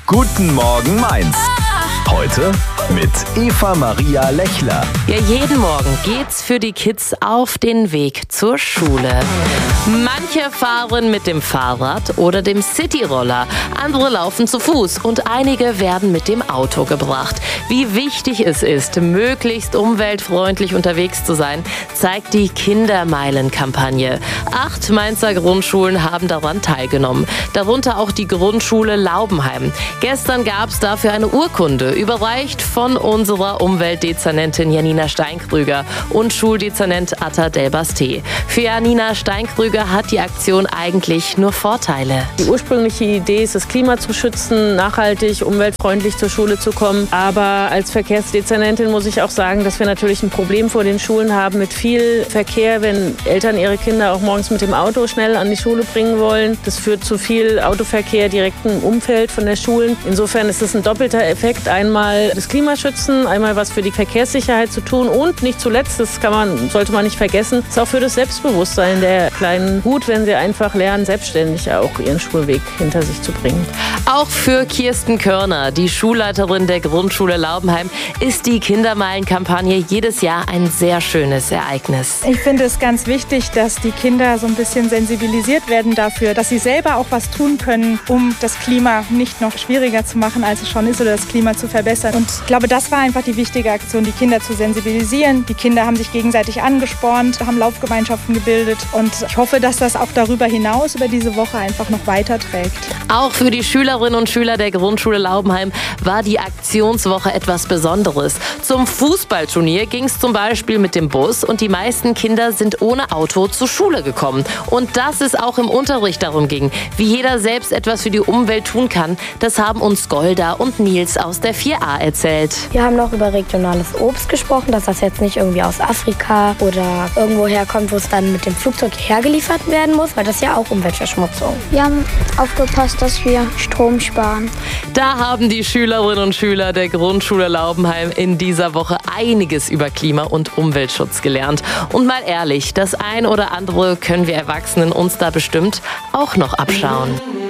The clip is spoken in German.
Guten Morgen Mainz. Heute mit Eva Maria Lechler. Ja, jeden Morgen geht's für die Kids auf den Weg zur Schule. Manche fahren mit dem Fahrrad oder dem Cityroller, andere laufen zu Fuß und einige werden mit dem Auto gebracht. Wie wichtig es ist, möglichst umweltfreundlich unterwegs zu sein, zeigt die Kindermeilen-Kampagne. 8 Mainzer Grundschulen haben daran teilgenommen, darunter auch die Grundschule Laubenheim. Gestern gab's dafür eine Urkunde, überreicht von unserer Umweltdezernentin Janina Steinkrüger und Schuldezernent Atta Delbasté. Für Janina Steinkrüger hat die Aktion eigentlich nur Vorteile. Die ursprüngliche Idee ist, das Klima zu schützen, nachhaltig, umweltfreundlich zur Schule zu kommen. Aber als Verkehrsdezernentin muss ich auch sagen, dass wir natürlich ein Problem vor den Schulen haben mit viel Verkehr, wenn Eltern ihre Kinder auch morgens mit dem Auto schnell an die Schule bringen wollen. Das führt zu viel Autoverkehr direkt im Umfeld von der Schulen. Insofern ist es ein doppelter Effekt. Einmal das Klima schützen, einmal was für die Verkehrssicherheit zu tun und nicht zuletzt, sollte man nicht vergessen, ist auch für das Selbstbewusstsein der Kleinen gut, wenn sie einfach lernen, selbstständig auch ihren Schulweg hinter sich zu bringen. Auch für Kirsten Körner, die Schulleiterin der Grundschule Laubenheim, ist die Kindermeilen-Kampagne jedes Jahr ein sehr schönes Ereignis. Ich finde es ganz wichtig, dass die Kinder so ein bisschen sensibilisiert werden dafür, dass sie selber auch was tun können, um das Klima nicht noch schwieriger zu machen, als es schon ist, oder das Klima zu verbessern. Und ich glaube, das war einfach die wichtige Aktion, die Kinder zu sensibilisieren. Die Kinder haben sich gegenseitig angespornt, haben Laufgemeinschaften gebildet und ich hoffe, dass das auch darüber hinaus über diese Woche einfach noch weiterträgt. Auch für die Schülerinnen und Schüler der Grundschule Laubenheim war die Aktionswoche etwas Besonderes. Zum Fußballturnier ging es zum Beispiel mit dem Bus und die meisten Kinder sind ohne Auto zur Schule gekommen. Und dass es auch im Unterricht darum ging, wie jeder selbst etwas für die Umwelt tun kann, das haben uns Golda und Nils aus der 4a erzählt. Wir haben noch über regionales Obst gesprochen, dass das jetzt nicht irgendwie aus Afrika oder irgendwo herkommt, wo es dann mit dem Flugzeug hergeliefert werden muss, weil das ist ja auch Umweltverschmutzung. Wir haben aufgepasst, dass wir Strom sparen. Da haben die Schülerinnen und Schüler der Grundschule Laubenheim in dieser Woche einiges über Klima- und Umweltschutz gelernt. Und mal ehrlich, das ein oder andere können wir Erwachsenen uns da bestimmt auch noch abschauen.